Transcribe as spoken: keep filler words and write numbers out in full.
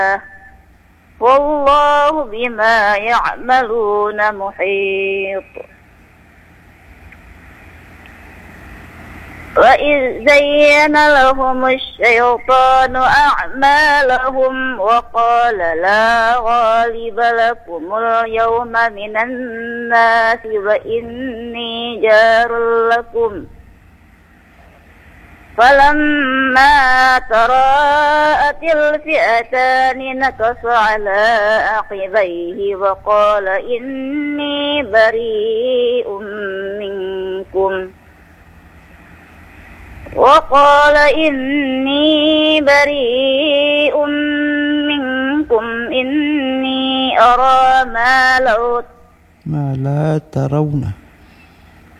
والله بما يعملون محيط. وإذ زين لهم الشيطان أعمالهم وقال لا غالب لكم اليوم من الناس وإني جار لكم فلما تراءت الفئتان نكص على عقبيه وقال إني بريء منكم وقال إني بريء منكم إني أرى ما لو ما لا ترون